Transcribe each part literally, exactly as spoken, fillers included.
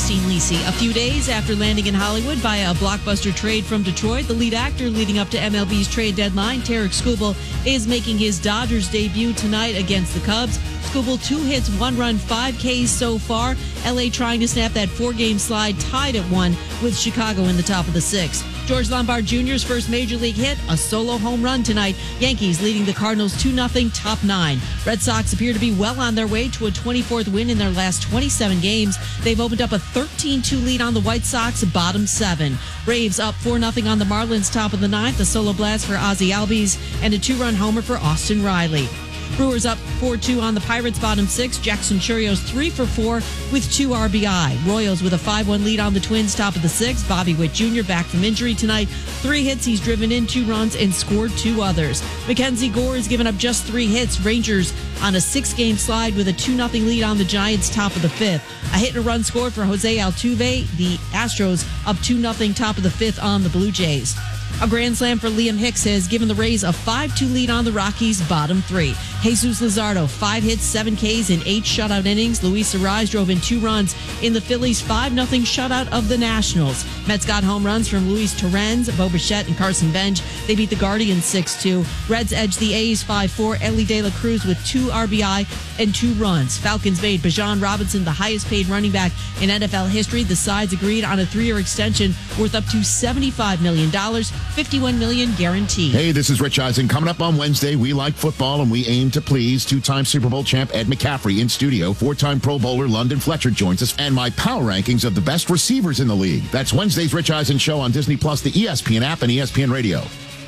Christine Lisi. A few days after landing in Hollywood via a blockbuster trade from Detroit, the lead actor leading up to M L B's trade deadline, Tarek Skubal, is making his Dodgers debut tonight against the Cubs. Skubal, two hits, one run, five Ks so far. L A trying to snap that four-game slide, tied at one with Chicago in the top of the sixth. George Lombard Junior's first major league hit, a solo home run tonight. Yankees leading the Cardinals two nothing, top nine. Red Sox appear to be well on their way to a twenty-fourth win in their last twenty-seven games. They've opened up a thirteen two lead on the White Sox, bottom seven. Braves up four nothing on the Marlins, top of the ninth. A solo blast for Ozzie Albies and a two-run homer for Austin Riley. Brewers up four two on the Pirates, bottom six. Jackson Churios three for four with two R B I. Royals with a five one lead on the Twins, top of the sixth. Bobby Witt Junior back from injury tonight. Three hits, he's driven in two runs and scored two others. Mackenzie Gore has given up just three hits. Rangers on a six-game slide with a two nothing lead on the Giants, top of the fifth. A hit and a run scored for Jose Altuve. The Astros up two nothing, top of the fifth on the Blue Jays. A grand slam for Liam Hicks has given the Rays a five two lead on the Rockies, bottom three. Jesus Luzardo, five hits, seven Ks in eight shutout innings. Luis Arraez drove in two runs in the Phillies' five nothing shutout of the Nationals. Mets got home runs from Luis Torrens, Bo Bichette, and Carson Bench. They beat the Guardians six two. Reds edged the A's five four. Ellie De La Cruz with two R B I and two runs. Falcons made Bijan Robinson the highest paid running back in N F L history. The sides agreed on a three-year extension worth up to seventy-five million dollars. fifty-one million dollars guaranteed. Hey, this is Rich Eisen. Coming up on Wednesday, we like football and we aim to please. Two-time Super Bowl champ Ed McCaffrey in studio. Four-time Pro Bowler London Fletcher joins us. And my power rankings of the best receivers in the league. That's Wednesday's Rich Eisen show on Disney Plus, the E S P N app, and E S P N Radio.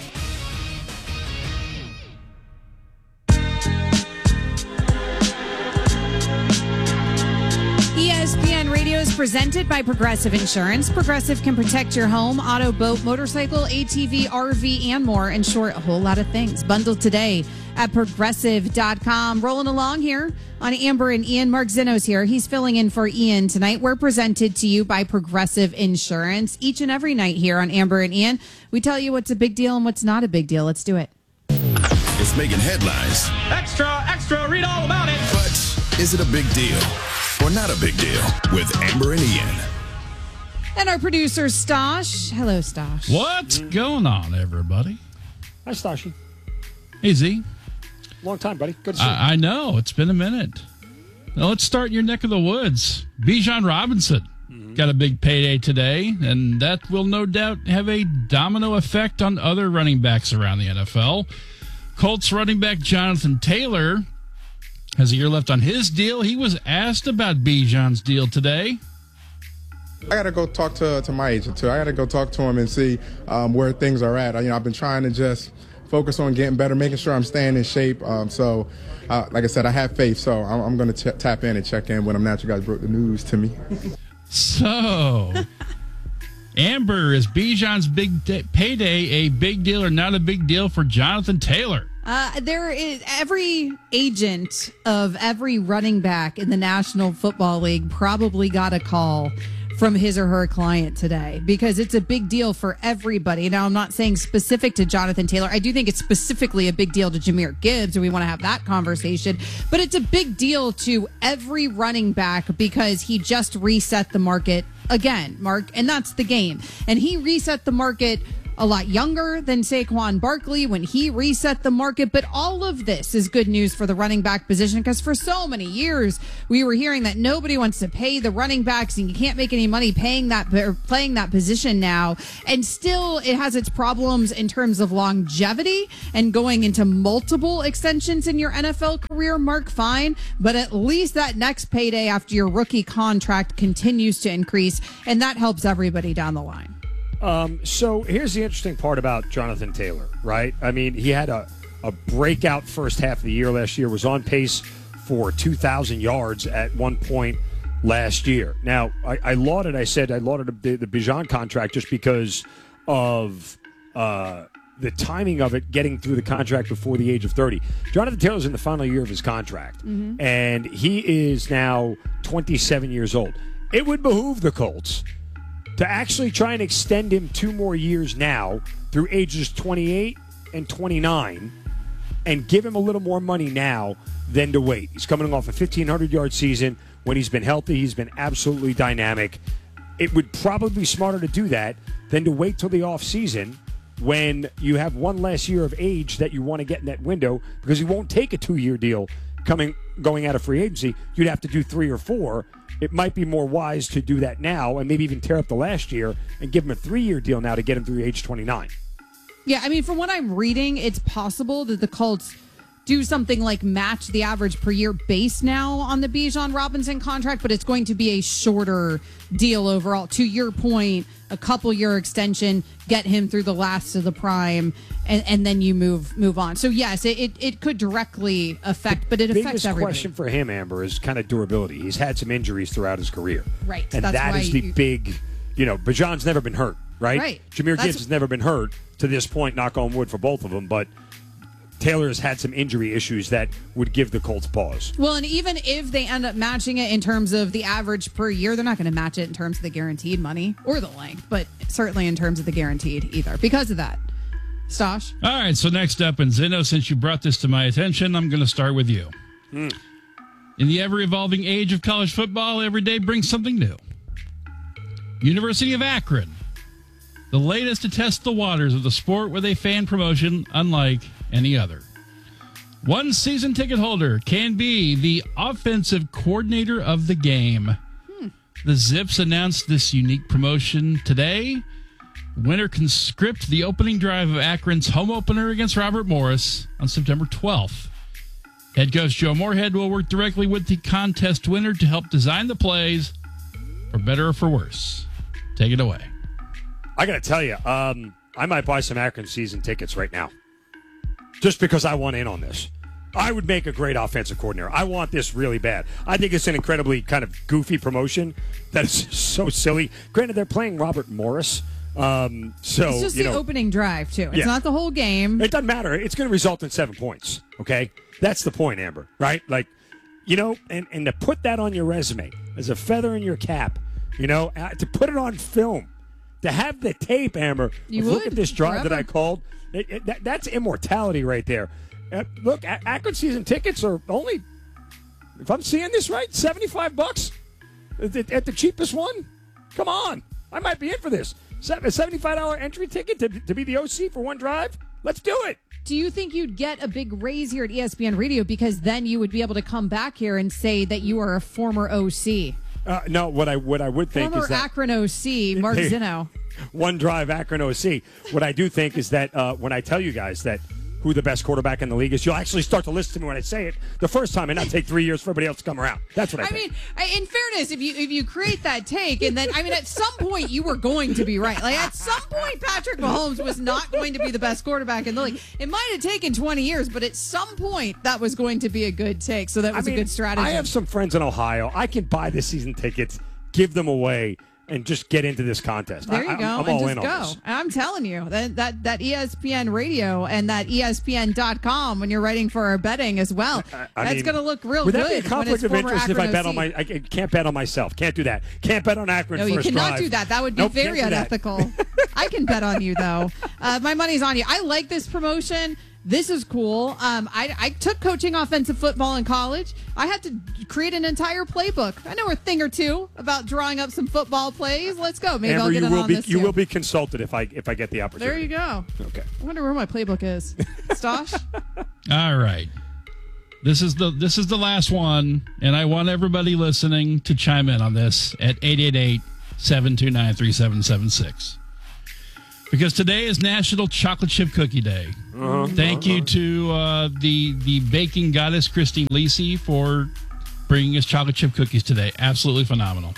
E S P N Radio is presented by Progressive Insurance. Progressive can protect your home, auto, boat, motorcycle, A T V, R V, and more. In short, a whole lot of things. Bundle today at progressive dot com. Rolling along here on Amber and Ian. Mark Zinno's here. He's filling in for Ian tonight. We're presented to you by Progressive Insurance. Each and every night here on Amber and Ian, we tell you what's a big deal and what's not a big deal. Let's do it. It's making headlines. Extra, extra, read all about it. But is it a big deal or not a big deal with Amber and Ian? And our producer, Stosh. Hello, Stosh. What's going on, everybody? Hi, Stashy. Hey, Z. Long time, buddy. Good to see you. I, I know. It's been a minute. Now, let's start in your neck of the woods. Bijan Robinson mm-hmm. got a big payday today, and that will no doubt have a domino effect on other running backs around the N F L. Colts running back Jonathan Taylor has a year left on his deal. He was asked about Bijan's deal today. I got to go talk to to my agent, too. I got to go talk to him and see um, where things are at. You know, I've been trying to just focus on getting better, making sure I'm staying in shape. Um, so, uh, like I said, I have faith. So I'm, I'm going to ch- tap in and check in when I'm not. You guys broke the news to me. So, Amber, is Bijan's big de- payday a big deal or not a big deal for Jonathan Taylor? Uh, there is every agent of every running back in the National Football League probably got a call from his or her client today because it's a big deal for everybody. Now, I'm not saying specific to Jonathan Taylor. I do think it's specifically a big deal to Jahmyr Gibbs, and we want to have that conversation. But it's a big deal to every running back because he just reset the market again, Mark, and that's the game. And he reset the market a lot younger than Saquon Barkley when he reset the market. But all of this is good news for the running back position because for so many years we were hearing that nobody wants to pay the running backs and you can't make any money paying that or playing that position now. And still it has its problems in terms of longevity and going into multiple extensions in your N F L career, Mark, fine. But at least that next payday after your rookie contract continues to increase, and that helps everybody down the line. Um, so here's the interesting part about Jonathan Taylor, right? I mean, he had a, a breakout first half of the year last year, was on pace for two thousand yards at one point last year. Now, I, I lauded, I said I lauded the, the Bijan contract just because of uh, the timing of it, getting through the contract before the age of thirty. Jonathan Taylor's in the final year of his contract, mm-hmm. and he is now twenty-seven years old. It would behoove the Colts to actually try and extend him two more years now through ages twenty-eight and twenty-nine and give him a little more money now than to wait. He's coming off a fifteen hundred yard season. When he's been healthy, he's been absolutely dynamic. It would probably be smarter to do that than to wait till the offseason when you have one less year of age that you want to get in that window, because you won't take a two-year deal coming going out of free agency. You'd have to do three or four. It might be more wise to do that now and maybe even tear up the last year and give him a three-year deal now to get him through age twenty-nine. Yeah, I mean, from what I'm reading, it's possible that the Colts do something like match the average per year base now on the Bijan Robinson contract, but it's going to be a shorter deal overall. To your point, a couple year extension, get him through the last of the prime, and, and then you move move on. So yes, it, it, it could directly affect, but it affects biggest everybody. Question for him, Amber, is kind of durability. He's had some injuries throughout his career. Right. And that's that why is the you, big, you know, Bijan's never been hurt, right? Right. Jahmyr That's- Gibbs has never been hurt to this point, knock on wood for both of them, but Taylor has had some injury issues that would give the Colts pause. Well, and even if they end up matching it in terms of the average per year, they're not going to match it in terms of the guaranteed money or the length, but certainly in terms of the guaranteed either because of that. Stosh? All right, so next up, and Zeno, since you brought this to my attention, I'm going to start with you. Mm. In the ever-evolving age of college football, every day brings something new. University of Akron, the latest to test the waters of the sport with a fan promotion unlike any other. One season ticket holder can be the offensive coordinator of the game. Hmm. The Zips announced this unique promotion today. Winner can script the opening drive of Akron's home opener against Robert Morris on September twelfth. Head coach Joe Moorhead will work directly with the contest winner to help design the plays, for better or for worse. Take it away. I got to tell you, um, I might buy some Akron season tickets right now, just because I want in on this. I would make a great offensive coordinator. I want this really bad. I think it's an incredibly kind of goofy promotion that is so silly. Granted, they're playing Robert Morris. Um, so It's just you the know, opening drive, too. It's Yeah. not the whole game. It doesn't matter. It's going to result in seven points, okay? That's the point, Amber, right? Like, you know, and, and to put that on your resume as a feather in your cap, you know, uh, to put it on film, to have the tape, Amber, You look would, at this drive that forever. I called. It, it, that, that's immortality right there. Uh, look, A- Akron season tickets are only, if I'm seeing this right, seventy-five bucks at the, at the cheapest one. Come on. I might be in for this. Se- A seventy-five dollars entry ticket to, to be the O C for one drive? Let's do it. Do you think you'd get a big raise here at E S P N Radio because then you would be able to come back here and say that you are a former O C? Uh, no, what I what I would think Former is that Akron O C, Mark Hey. Zinno. one drive Akron O C. What I do think is that uh, when I tell you guys that who the best quarterback in the league is, you'll actually start to listen to me when I say it the first time and not take three years for everybody else to come around. That's what I, I think. mean, I- in fairness, if you if you create that take, and then I mean, at some point you were going to be right. Like at some point, Patrick Mahomes was not going to be the best quarterback in the league. It might have taken twenty years, but at some point that was going to be a good take. So that was I mean, a good strategy. I have some friends in Ohio. I can buy the season tickets, give them away, and just get into this contest. There you I, go, I'm, I'm and all just in go. on this. I'm telling you that that that E S P N Radio and that E S P N dot com when you're writing for our betting as well. I, I that's mean, going to look real would good. that be a when conflict it's of former interest if I Akron bet O on C. my? I can't bet on myself. Can't do that. Can't bet on Akron No, you first cannot drive. do that. That would be Nope, very can't do that. unethical. I can bet on you, though. Uh, my money's on you. I like this promotion. This is cool. Um, I, I took coaching offensive football in college. I had to create an entire playbook. I know a thing or two about drawing up some football plays. Let's go. Maybe Amber, I'll get you in will on be this you too. will be consulted if I if I get the opportunity. There you go. Okay. I wonder where my playbook is. Stosh? All right. This is the this is the last one, and I want everybody listening to chime in on this at eight eight eight, seven two nine, three seven seven six. Because today is National Chocolate Chip Cookie Day. Uh-huh. Thank you to uh, the the baking goddess Christine Lisi for bringing us chocolate chip cookies today. Absolutely phenomenal.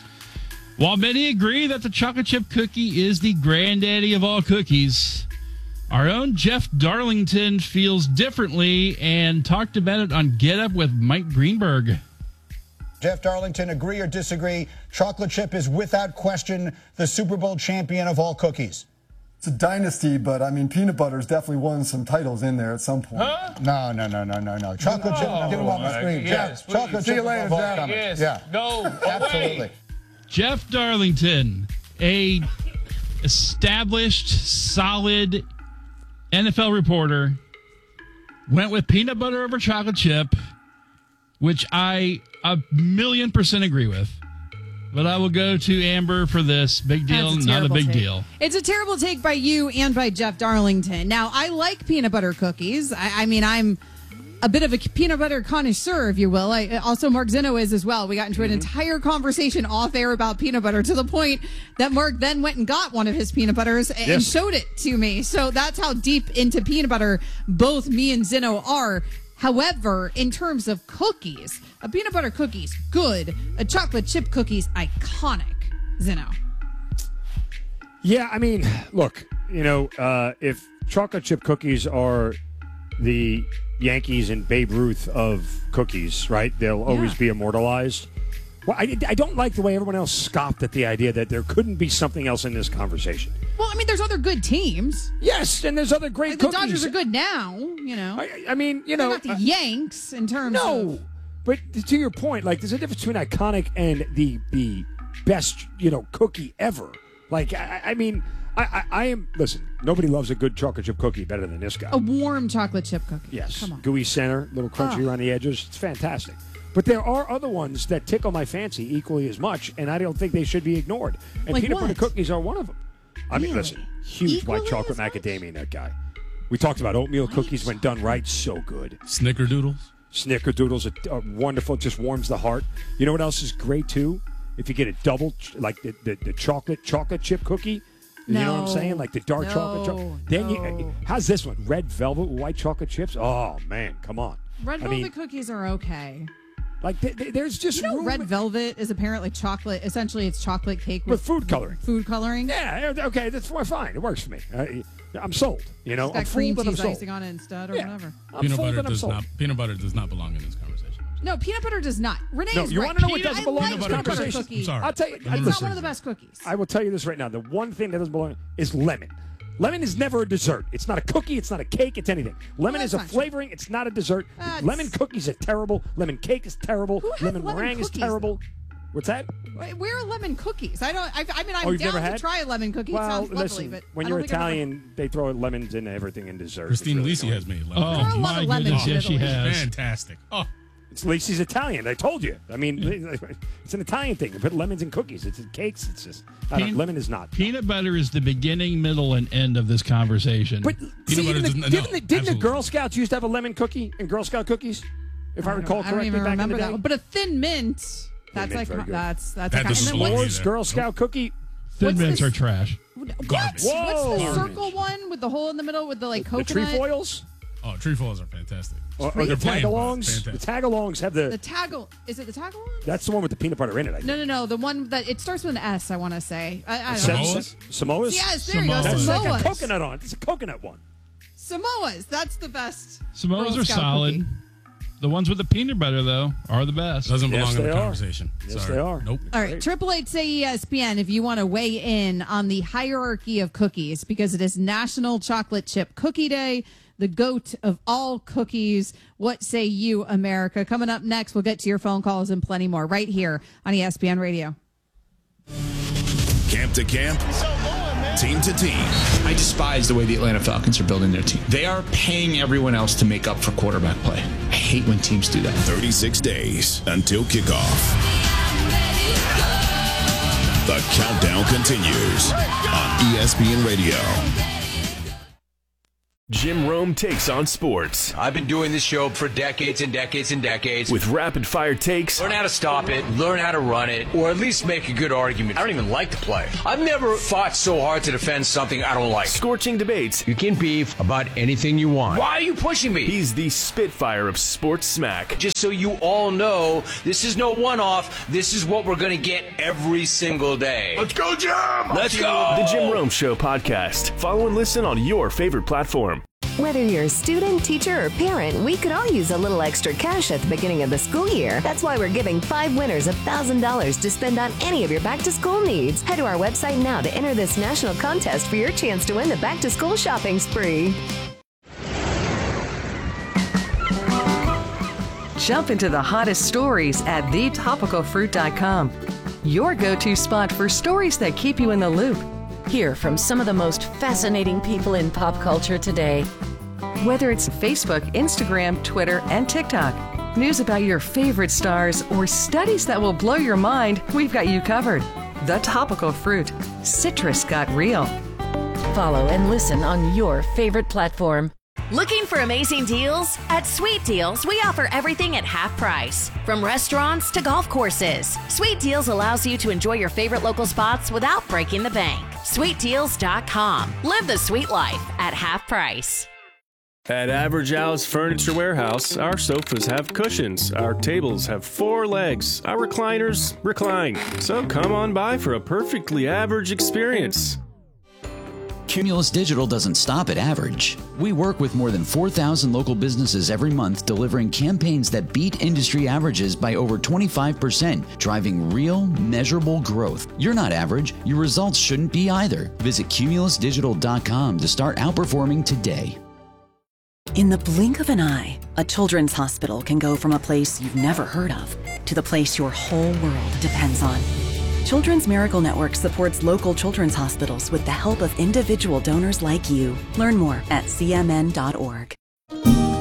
While many agree that the chocolate chip cookie is the granddaddy of all cookies, our own Jeff Darlington feels differently and talked about it on Get Up with Mike Greenberg. Jeff Darlington, agree or disagree? Chocolate chip is without question the Super Bowl champion of all cookies. It's a dynasty, but I mean, peanut butter's definitely won some titles in there at some point. Huh? No, no, no, no, no, no. Chocolate chip, Oh, give him off the screen. yes, Jeff, please. chocolate See chip you later, above all Jeff. coming. Yes, Yeah, go absolutely. away. Jeff Darlington, a established, solid N F L reporter, Went with peanut butter over chocolate chip, which I a million percent agree with. But I will go to Amber for this. Big deal, That's a not a terrible big take. deal. It's a terrible take by you and by Jeff Darlington. Now, I like peanut butter cookies. I, I mean, I'm a bit of a peanut butter connoisseur, if you will. I, also, Mark Zinno is as well. We got into an entire conversation off air about peanut butter to the point that Mark then went and got one of his peanut butters and Yes. showed it to me. So that's how deep into peanut butter both me and Zinno are. However, in terms of cookies, a peanut butter cookie's good. A chocolate chip cookie's iconic. Zinno. Yeah, I mean, look, you know, uh, if chocolate chip cookies are the Yankees and Babe Ruth of cookies, right? They'll always Yeah. be immortalized. Well, I, I don't like the way everyone else scoffed at the idea that there couldn't be something else in this conversation. Well, I mean, there's other good teams. Yes, and there's other great Like, the cookies. Dodgers are good now, you know. I, I mean, you They're know, not the uh, Yanks in terms no, of... but to your point, like there's a difference between iconic and the the best, you know, cookie ever. Like, I, I mean, I, I, I am. Listen, nobody loves a good chocolate chip cookie better than this guy. A warm chocolate chip cookie. Yes, Come on. gooey center, little crunchy Oh. around the edges. It's fantastic. But there are other ones that tickle my fancy equally as much, and I don't think they should be ignored. And Like peanut butter what? cookies are one of them. I mean, Really? listen, huge white Equally chocolate as much? macadamia in that guy. We talked about oatmeal cookies when done right, so good. Snickerdoodles. Snickerdoodles are, are wonderful. It just warms the heart. You know what else is great too? If you get a double, ch- like the, the, the chocolate chocolate chip cookie. You know what I'm No. saying? Like the dark No, chocolate. Cho- then no. you, how's this one? Red velvet with white chocolate chips. Oh man, come on. Red I velvet mean, cookies are okay. like th- th- there's just You know, room red velvet is apparently chocolate. Essentially, it's chocolate cake with with food coloring. food coloring. Yeah, okay, that's fine. It works for me. Uh, I'm sold. You know, It's I'm got cream fooled, but I'm cheese sold. icing on it instead or Yeah. whatever. I'm Peanut fooled, butter but I'm does sold. not. Peanut butter does not belong in this conversation. No, peanut butter does not. Renee's No, you right. wanna know what Peanut- doesn't I belong like in this peanut butter conversation? cookies. I'm sorry. I'll tell you. It's I- not listen, one of the best cookies. I will tell you this right now. The one thing that doesn't belong is lemon. Lemon is never a dessert. It's not a cookie. It's not a cake. It's anything. Lemon Well, is a that's not true. flavoring. It's not a dessert. Uh, lemon it's- cookies are terrible. Lemon cake is terrible. Who has Lemon lemon meringue is cookies, terrible. What's that? Wait, where are lemon cookies? I don't. I, I mean, I'm Oh, you've down never to had? try a lemon cookie. Well, it sounds lovely, listen. but When I you're don't think I've ever- Italian, they throw lemons in everything in dessert. It's Christine really Lisi annoying. has made lemon. Oh, There are a lot my of lemons goodness, in yes, she Italy. has. Fantastic. Oh, It's Lisi's Italian. I told you. I mean, it's an Italian thing. They put lemons in cookies. It's in cakes. It's just I don't, Pean- lemon is not. Peanut butter is the beginning, middle, and end of this conversation. But see, butter even the, doesn't- no, didn't, the, didn't the absolutely. Girl Scouts used to have a lemon cookie and Girl Scout cookies? If I, I don't- recall I don't correctly, even back remember in the that day. one. But a thin mint. That's mint's like very good. that's that's That like doesn't and then belong what's, either. S'mores Girl Scout cookie. Thin what's mints this- are trash. what? Garbage. What's the Whoa. circle one with the hole in the middle with the like The coconut? trefoils oh, trefoils are fantastic. or, or the They're plain, tagalongs. but The fantastic. tagalongs have the. The taggle. Is it the taggle one? That's the one with the peanut butter in it. I think. No, no, no. The one that it starts with an S. I want to say. I, I don't know. Samoas? Samoas. Yes, there you go. Samoas. That's like a Samoas. coconut on. it. It's a coconut one. Samoas. That's the best. Samoas Girl are Scout solid. cookie. The ones with the peanut butter, though, are the best. Doesn't Yes, belong in they the are. conversation. Yes, Sorry. they are. Nope. All right, Triple Eight say E S P N if you want to weigh in on the hierarchy of cookies because it is National Chocolate Chip Cookie Day, the goat of all cookies. What say you, America? Coming up next, we'll get to your phone calls and plenty more right here on E S P N Radio. Camp to camp, team to team. I despise the way the Atlanta Falcons are building their team. They are paying everyone else to make up for quarterback play. I hate when teams do that. thirty-six days until kickoff. The countdown continues on E S P N Radio. Jim Rome takes on sports. I've been doing this show for decades and decades and decades. With rapid-fire takes. Learn how to stop it, learn how to run it, or at least make a good argument. I don't even like the play. I've never fought so hard to defend something I don't like. Scorching debates. You can beef about anything you want. Why are you pushing me? He's the Spitfire of sports smack. Just so you all know, this is no one-off. This is what we're going to get every single day. Let's go, Jim! Let's go! The Jim Rome Show podcast. Follow and listen on your favorite platform. Whether you're a student, teacher, or parent, we could all use a little extra cash at the beginning of the school year. That's why we're giving five winners one thousand dollars to spend on any of your back-to-school needs. Head to our website now to enter this national contest for your chance to win the back-to-school shopping spree. Jump into the hottest stories at the topical fruit dot com. Your go-to spot for stories that keep you in the loop. Hear from some of the most fascinating people in pop culture today. Whether it's Facebook, Instagram, Twitter, and TikTok, news about your favorite stars, or studies that will blow your mind, we've got you covered. The Topical Fruit. Citrus got real. Follow and listen on your favorite platform. Looking for amazing deals? At Sweet Deals, we offer everything at half price. From restaurants to golf courses, Sweet Deals allows you to enjoy your favorite local spots without breaking the bank. sweet deals dot com. Live the sweet life at half price. At Average Al's Furniture Warehouse, our sofas have cushions, our tables have four legs, our recliners recline. So come on by for a perfectly average experience. Cumulus Digital doesn't stop at average. We work with more than four thousand local businesses every month, delivering campaigns that beat industry averages by over twenty-five percent, driving real, measurable growth. You're not average. Your results shouldn't be either. Visit cumulus digital dot com to start outperforming today. In the blink of an eye, a children's hospital can go from a place you've never heard of to the place your whole world depends on. Children's Miracle Network supports local children's hospitals with the help of individual donors like you. Learn more at c m n dot org.